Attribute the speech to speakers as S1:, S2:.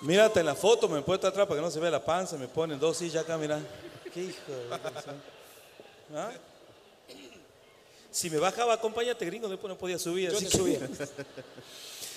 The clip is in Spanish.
S1: Mírate en la foto, me puesto atrás para que no se vea la panza, me ponen 2 sillas acá, mira. Qué hijo de... ¿Ah? Si me bajaba, acompáñate, gringo, después no podía subir.
S2: Yo
S1: Así
S2: te
S1: que...
S2: subía.